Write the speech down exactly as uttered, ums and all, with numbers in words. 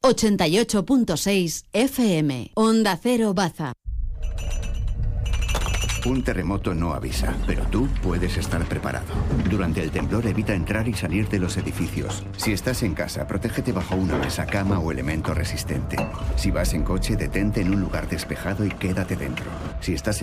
ochenta y ocho punto seis F M. Onda Cero Baza. Un terremoto no avisa, pero tú puedes estar preparado. Durante el temblor evita entrar y salir de los edificios. Si estás en casa, protégete bajo una mesa, cama o elemento resistente. Si vas en coche, detente en un lugar despejado y quédate dentro. Si estás